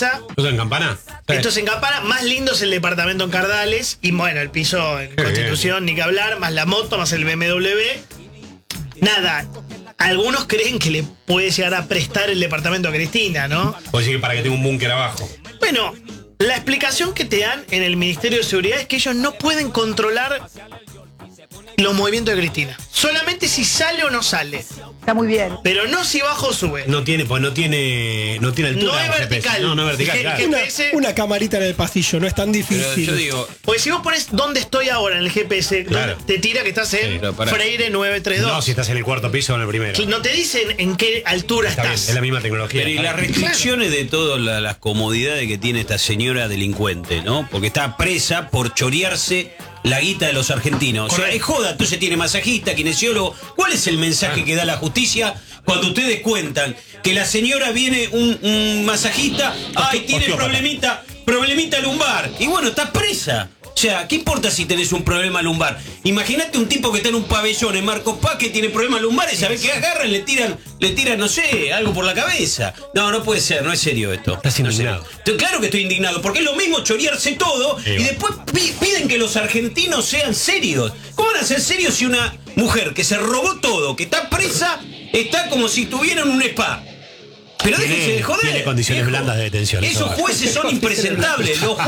casa. ¿Esto en Campana? Esto es en Campana, más lindo es el departamento en Cardales. Y bueno, el piso en Constitución, ni que hablar, más la moto, más el BMW. Nada, algunos creen que le puede llegar a prestar el departamento a Cristina, ¿no? O decir que para que tenga un búnker abajo. Bueno, la explicación que te dan en el Ministerio de Seguridad es que ellos no pueden controlar los movimientos de Cristina. Solamente si sale o no sale. Está muy bien. Pero no si baja o sube. No tiene altura. No es vertical. No es vertical, claro. Una camarita en el pasillo, no es tan difícil. Pero yo digo, Pues si vos pones dónde estoy ahora en el GPS, Claro. te tira que estás en Freire 932. No, si estás en el cuarto piso o en el primero. No te dicen en qué altura Está bien, estás. es la misma tecnología. pero y las restricciones de todas las comodidades que tiene esta señora delincuente, ¿no? Porque está presa por chorearse la guita de los argentinos. O sea, es joda, entonces tiene masajista, kinesiólogo. ¿Cuál es el mensaje que da la justicia cuando ustedes cuentan que la señora viene un masajista, ay, tiene problemita lumbar? Y bueno, está presa. O sea, ¿qué importa si tenés un problema lumbar? Imagínate un tipo que está en un pabellón en Marcos Paz que tiene problemas lumbares, ¿sabés qué agarran? Le tiran, no sé, algo por la cabeza. No puede ser, no es serio esto. Estás indignado. Claro que estoy indignado, porque es lo mismo chorearse todo y después piden que los argentinos sean serios. ¿Cómo van a ser serios si una mujer que se robó todo, que está presa, está como si estuviera en un spa? Pero déjense de joder. Tiene condiciones blandas de detención. Esos jueces son impresentables. Los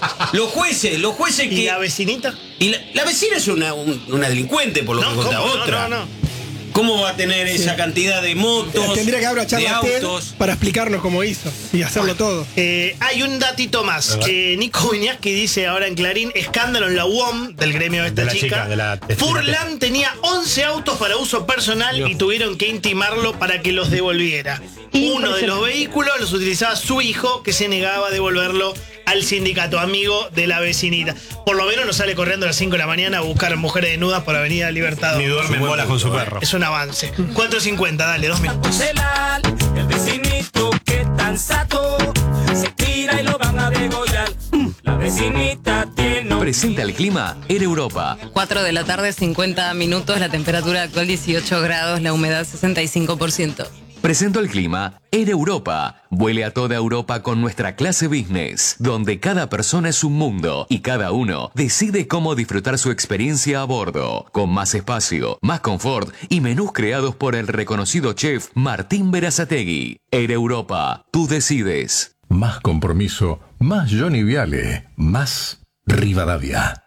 jueces que. ¿Y la vecinita? Y la vecina es una delincuente, por lo que contaba otra. No. ¿Cómo va a tener esa cantidad de motos? Tendría que haber una de charla TED autos. para explicarnos cómo hizo y hacerlo todo. Hay un datito más. Nico Viñaski dice ahora en Clarín, escándalo en la UOM del gremio de esta De la chica. chica, Furlan tenía 11 autos para uso personal y tuvieron que intimarlo para que los devolviera. Uno de los vehículos los utilizaba su hijo, que se negaba a devolverlo al sindicato amigo de la vecinita. Por lo menos no sale corriendo a las 5 de la mañana a buscar mujeres desnudas por Avenida Libertador. Ni duerme en bolas con su perro. Es un avance. 4:50, dale, 2 minutos. El vecinito que tan sato se tira y lo van a degollar. La vecinita tiene. Presenta el clima en Europa. 4 de la tarde, 50 minutos, la temperatura actual 18 grados, la humedad 65%. Presento el clima en Europa. Vuele a toda Europa con nuestra clase business, donde cada persona es un mundo y cada uno decide cómo disfrutar su experiencia a bordo, con más espacio, más confort y menús creados por el reconocido chef Martín Berazategui. En Europa, tú decides. Más compromiso, más Johnny Viale, más Rivadavia.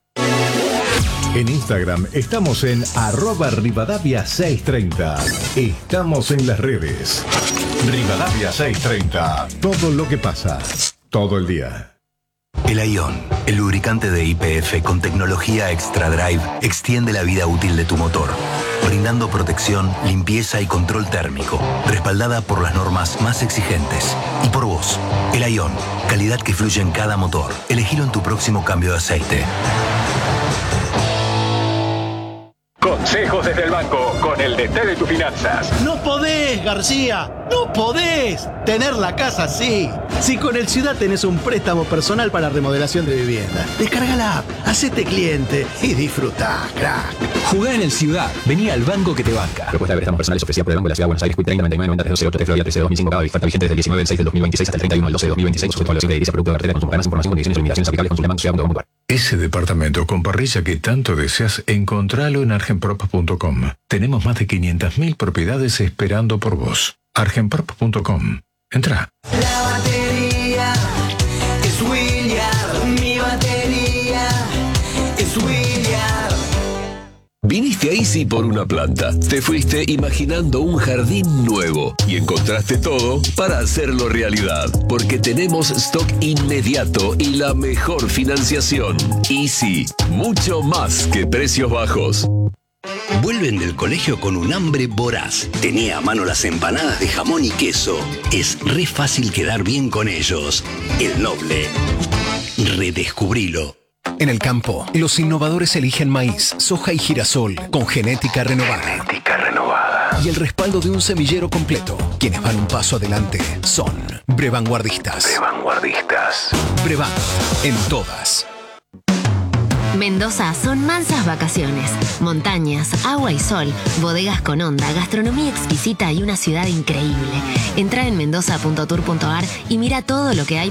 En Instagram estamos en @Rivadavia630. Estamos en las redes. Rivadavia 630. Todo lo que pasa, todo el día. El Aion, el lubricante de YPF con tecnología Extra Drive, extiende la vida útil de tu motor, brindando protección, limpieza y control térmico, respaldada por las normas más exigentes. Y por vos, el Aion, calidad que fluye en cada motor. Elegilo en tu próximo cambio de aceite. Consejos desde el banco con el DT de tus finanzas. No podés, García, no podés tener la casa así. Si con el Ciudad tenés un préstamo personal para remodelación de vivienda, descarga la app, hacete cliente y disfrutá, crack. Jugá en el Ciudad, vení al banco que te banca. Propuesta de préstamos personales ofrecida por el Banco de la Ciudad de Buenos Aires, 30 99 90 328 Florida 13 2005, cada oferta vigente desde el 19 del 6 del 2026 hasta el 31 del 12 del 2026, sujeto a evaluación de edilicia, producto de cartera, consumo, ganas, información, condiciones y limitaciones aplicables, consulta.ciudad.com. Ese departamento con parrilla que tanto deseas, encontralo en argenprop.com. Tenemos más de 500.000 propiedades esperando por vos. argenprop.com. Entra. La batería es William. Mi batería es William. Viniste a Easy por una planta. Te fuiste imaginando un jardín nuevo y encontraste todo para hacerlo realidad. Porque tenemos stock inmediato y la mejor financiación. Easy, mucho más que precios bajos. Vuelven del colegio con un hambre voraz. Tenía a mano las empanadas de jamón y queso. Es re fácil quedar bien con ellos. El Noble. Redescubrilo. En el campo, los innovadores eligen maíz, soja y girasol con genética renovada. Y el respaldo de un semillero completo. Quienes van un paso adelante son Brevanguardistas. Brevan, en todas. Mendoza son mansas vacaciones, montañas, agua y sol, bodegas con onda, gastronomía exquisita y una ciudad increíble. Entra en mendoza.tour.ar y mira todo lo que hay